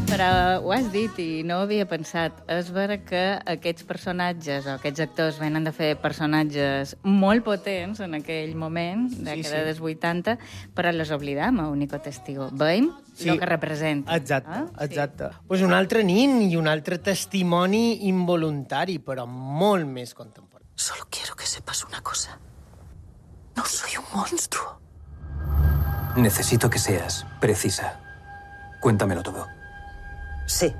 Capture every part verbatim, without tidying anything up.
Però ho has dit i no ho havia pensat. És vera que aquests personatges o aquests actors venen de fer personatges molt potents en aquell moment, de Sí, sí, sí. dels vuitanta, però les oblidam a Único Testigo. Veiem Sí. el que representa. Exacte, Ah, sí. exacte. Pues un altre nin i un altre testimoni involuntari, però molt més contemporani. Solo quiero que sepas una cosa. No soy un monstruo. Necesito que seas precisa. Cuéntamelo todo. Sí.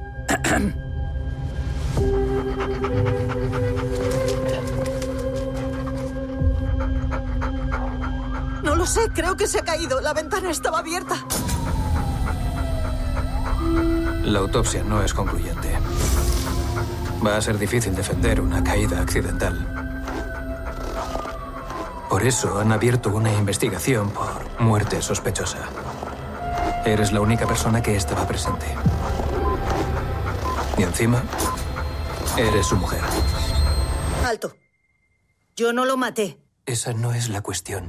No lo sé, creo que se ha caído. La ventana estaba abierta. La autopsia no es concluyente. Va a ser difícil defender una caída accidental. Por eso han abierto una investigación por muerte sospechosa. Eres la única persona que estaba presente. Y encima, eres su mujer. Alto. Yo no lo maté. Esa no es la cuestión.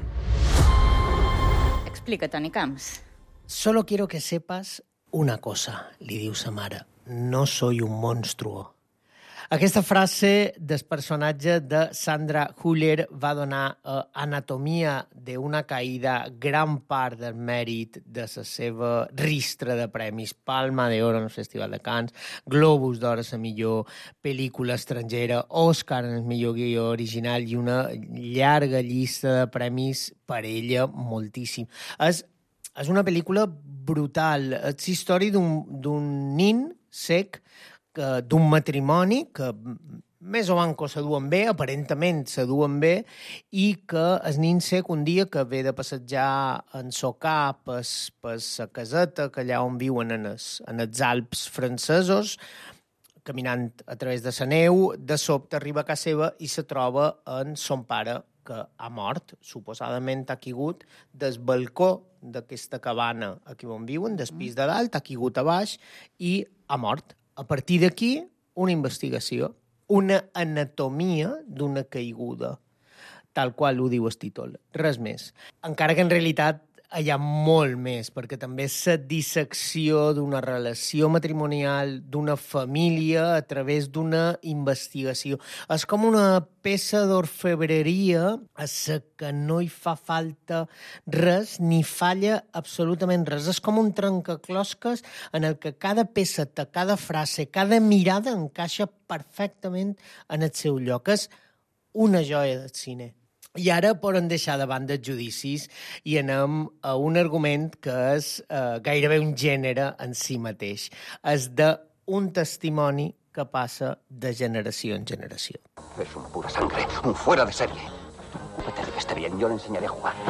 Explica, Toni Camps. Solo quiero que sepas una cosa, li diu sa mare. No soy un monstruo. Aquesta frase del personatge de Sandra Hüller va donar a Anatomia d'una caïda gran part del mèrit de la seva ristra de premis. Palma d'Oro en el Festival de Cannes, Globus d'Or a la millor pel·lícula estrangera, Òscar en el millor guió original i una llarga llista de premis per ella, moltíssim. És, és una pel·lícula brutal. És la història d'un nin sec, d'un matrimoni que més o manco se duen bé, aparentament se duen bé, i que el nin sec un dia que ve de passejar en socà per la caseta, que allà on viuen en els, en els Alps francesos, caminant a través de la neu, de sobte arriba a casa seva i se troba en son pare, que ha mort, suposadament ha caigut del balcó d'aquesta cabana aquí on viuen, del pis de dalt, ha caigut a baix i ha mort. A partir d'aquí, una investigació, una anatomia d'una caiguda, tal qual ho diu el títol, res més. Encara que en realitat hi ha molt més, perquè també és la dissecció d'una relació matrimonial, d'una família, a través d'una investigació. És com una peça d'orfebreria a la que no hi fa falta res, ni falla absolutament res. És com un trencaclosques en el que cada peça, cada frase, cada mirada encaixa perfectament en el seu lloc. És una joia del cine. I ara poden deixar de banda els judicis i anem a un argument que és eh, gairebé un gènere en si mateix. És d'un testimoni que passa de generació en generació. Es una pura sangre, un fuera de serie. Ocúpate de que esté bien, yo le enseñaré a jugar.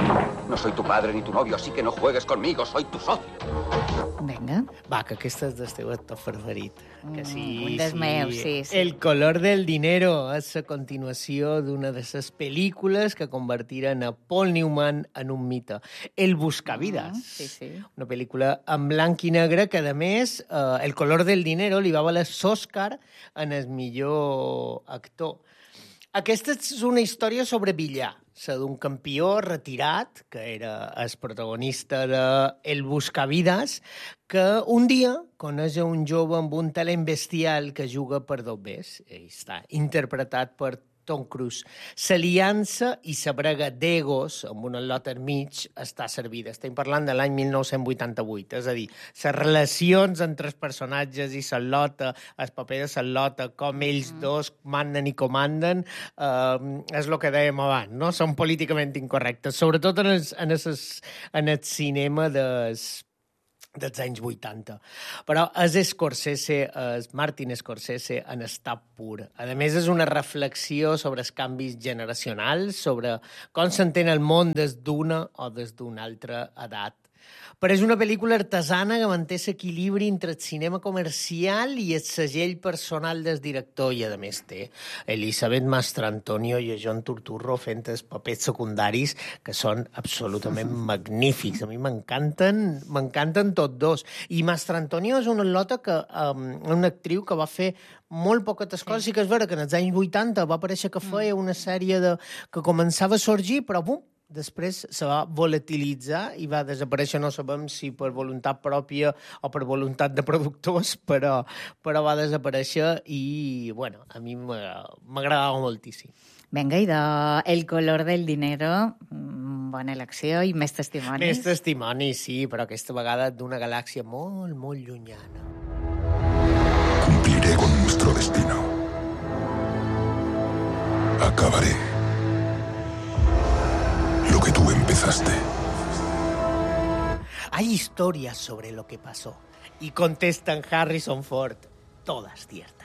No soy tu padre ni tu novio, así que no juegues conmigo, soy tu socio. Vinga. Va, que aquest és el teu actor favorit. Que sí, Mm, un dels sí. meus, sí, sí. El color del dinero és la continuació d'una de les pel·lícules que convertiren a Paul Newman en un mite. El Buscavidas. Mm, sí, sí. Una pel·lícula en blanc i negre que, a més, eh, El color del dinero li va valer l'Òscar en el millor actor. Aquesta és una història sobre billar, la d'un campió retirat, que era el protagonista de El Buscavidas, que un dia coneix un jove amb un talent bestial que juga per dobbers. Ell està interpretat per Tom Cruise. L'aliança i la brega d'egos, amb una lota al mig, està servida. Estem parlant de l'any mil nou-cents vuitanta-vuit. És a dir, les relacions entre els personatges i la lota, el paper de la lota, com ells mm. dos manen i comanden, eh, és el que dèiem abans, no? Són políticament incorrectes, sobretot en el, en el, en el cinema des, dels anys vuitanta. Però és Scorsese, és Martin Scorsese en estat pur. A més, és una reflexió sobre els canvis generacionals, sobre com s'entén el món des d'una o des d'una altra edat. Però és una pel·lícula artesana que manté l'equilibri entre el cinema comercial i el segell personal del director, i a més té Elisabet Mastrantonio i John Turturro fent els papers secundaris que són absolutament magnífics. A mi m'encanten, m'encanten tots dos. I Mastrantonio és una lota que, um, una actriu que va fer molt poques coses, sí que és vera que en els anys vuitanta va aparèixer que feia una sèrie de, que començava a sorgir, però bum, després se va volatilitzar i va desaparèixer, no sabem si per voluntat pròpia o per voluntat de productors, però, però va desaparèixer i, bueno, a mi m'agradava moltíssim. Vinga, i de El color del dinero, bona elecció i més testimonis. Més testimonis, sí, però aquesta vegada d'una galàxia molt, molt llunyana. Cumpliré con nuestro destino. Acabaré lo que tú empezaste. Hay historias sobre lo que pasó y contestan Harrison Ford, todas ciertas.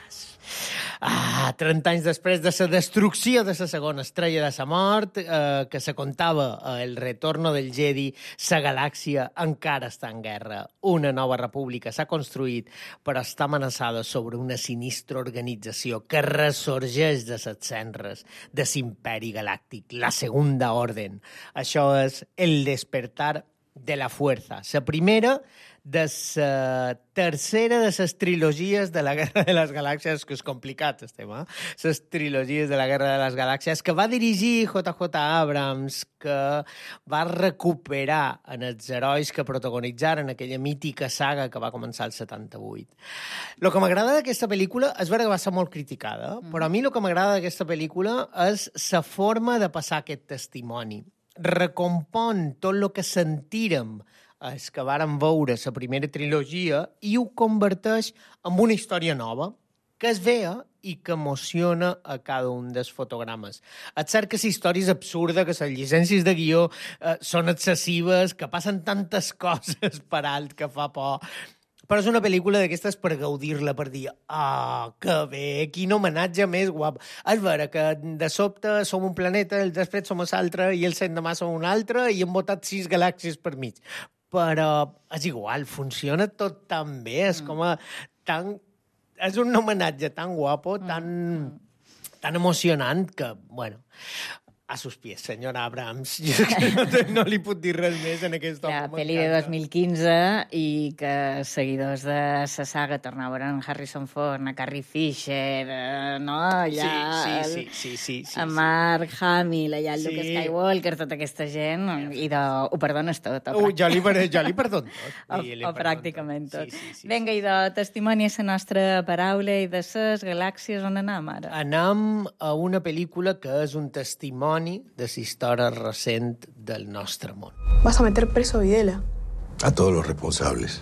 Ah, trenta anys després de la destrucció de la segona estrella de la mort, eh, que se contava eh, el retorno del Jedi, la galàxia encara està en guerra. Una nova república s'ha construït, però està amenaçada sobre una sinistra organització que ressorgeix de les cendres de l'imperi galàctic, la Segunda Orden. Això és El despertar de la fuerza. La primera de la tercera de les trilogies de la Guerra de les Galàxies, que és complicat, el tema, les trilogies de la Guerra de les Galàxies, que va dirigir J J Abrams, que va recuperar en els herois que protagonitzaren aquella mítica saga que va començar el setanta-vuit. El que m'agrada d'aquesta pel·lícula, és vera que va ser molt criticada, mm. però a mi el que m'agrada d'aquesta pel·lícula és la forma de passar aquest testimoni. Recompon tot el que sentírem els que vàrem veure la primera trilogia i ho converteix en una història nova, que es vea i que emociona a cada un dels fotogrames. És cert que la història és absurda, que les llicències de guió eh, són excessives, que passen tantes coses per alt que fa por, però és una pel·lícula d'aquestes per gaudir-la, per dir, ah, oh, que bé, quin homenatge més guap. És vera que de sobte som un planeta, el després som l'altre, i el l'endemà som un altre, i hem botat sis galàxies per mig. Però és igual, funciona tot tan bé, és com a tan... És un homenatge tan guapo, tan, tan emocionant, que, bueno, a sus pies, senyora Abrams. Jo no, no li puc dir res més en aquesta La pel·li de dos mil quinze i que seguidors de la saga tornaven a Harrison Ford, a Carrie Fisher, eh, no? Allà, sí, sí, sí, sí, sí, sí, a Mark Hamill, allà el sí. Luke Skywalker, tota aquesta gent, i de, ho perdones tot. Uh, jo, li, jo li perdono tot. O, li o pràcticament tot. Sí, sí, sí, Vinga, i de testimoni a la nostra paraula i de les galàxies, on anem ara? Anem a una pel·lícula que és un testimoni de la història recent del nostre món. Vas a meter preso a Videla. A todos los responsables.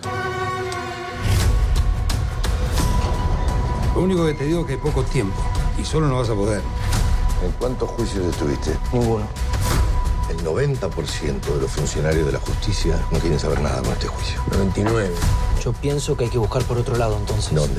Lo único que te digo es que hay poco tiempo y solo no vas a poder. ¿En cuántos juicios estuviste? Ninguno. El noventa por ciento de los funcionarios de la justicia no quieren saber nada con este juicio. noventa y nueve. Yo pienso que hay que buscar por otro lado, entonces. ¿Dónde?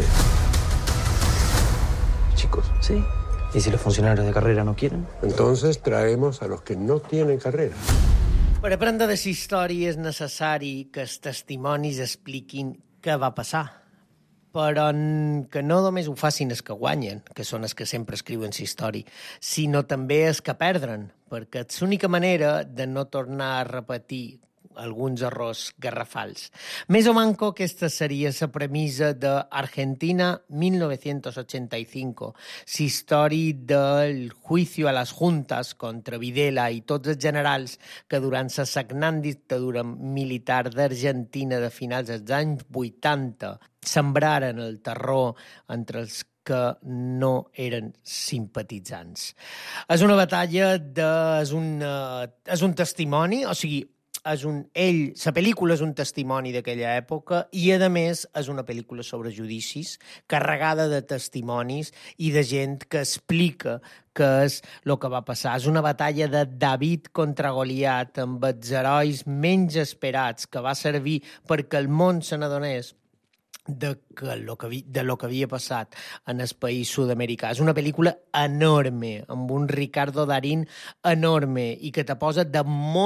Chicos. Sí. ¿Y si los funcionarios de carrera no quieren? Entonces traemos a los que no tienen carrera. Per aprendre de la història és necessari que els testimonis expliquin què va passar, però que no només ho facin els que guanyen, que són els que sempre escriuen la història, sinó també els que perdren, perquè és l'única manera de no tornar a repetir alguns errors garrafals. Més o manco aquesta seria la premissa d'Argentina mil novecientos ochenta y cinco, la història del juicio a les juntas contra Videla i tots els generals que durant la sagnant dictadura militar d'Argentina de finals dels anys vuitanta sembraren el terror entre els que no eren simpatitzants. És una batalla, de, és, un, és un testimoni, o sigui, és un, ell, la pel·lícula és un testimoni d'aquella època i, a més, és una pel·lícula sobre judicis, carregada de testimonis i de gent que explica què és el que va passar. És una batalla de David contra Goliat amb els herois menys esperats que va servir perquè el món se n'adonés de, que lo que, de lo que havia passat en el país sud-americà. És una pel·lícula enorme, amb un Ricardo Darín enorme i que te posa de molt